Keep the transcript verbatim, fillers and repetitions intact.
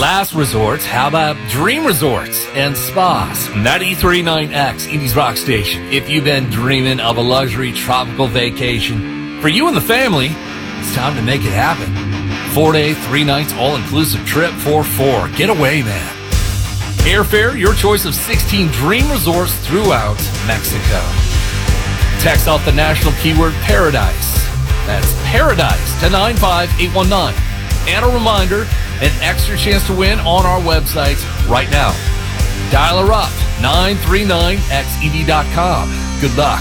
Last resort, how about Dream Resorts and Spas? ninety-three point nine X, Indies Rock Station. If you've been dreaming of a luxury tropical vacation, for you and the family, it's time to make it happen. Four day, three nights, all-inclusive trip for four. Get away, man. Airfare, your choice of sixteen dream resorts throughout Mexico. Text out the national keyword Paradise. That's Paradise to nine five eight one nine. And a reminder, an extra chance to win on our website right now. Dial her up, nine three nine X E D dot com. Good luck.